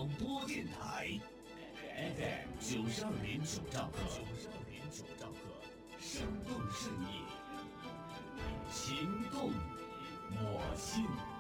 广播电台 FM 92.9兆赫，生动盛意，情动我心。